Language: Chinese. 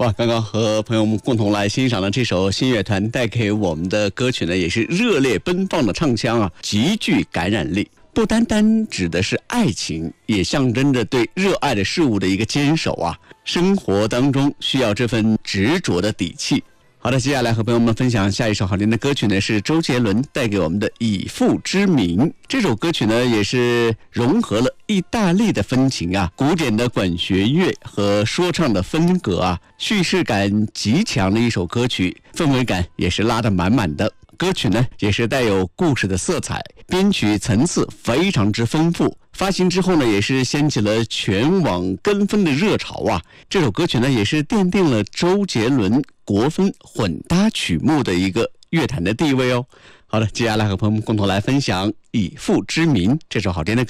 哇，刚刚和朋友们共同来欣赏的这首新乐团带给我们的歌曲呢，也是热烈奔放的唱腔啊，极具感染力。不单单指的是爱情，也象征着对热爱的事物的一个坚守啊。生活当中需要这份执着的底气。好的，接下来和朋友们分享下一首好听的歌曲呢，是周杰伦带给我们的《以父之名》。这首歌曲呢，也是融合了意大利的风情啊，古典的管弦乐和说唱的风格啊，叙事感极强的一首歌曲，氛围感也是拉得满满的。歌曲呢，也是带有故事的色彩，编曲层次非常之丰富。发行之后呢，也是掀起了全网跟风的热潮啊。这首歌曲呢，也是奠定了周杰伦国风混搭曲目的一个乐坛的地位哦。好的，接下来和朋友们共同来分享《以父之名》这首好听的歌。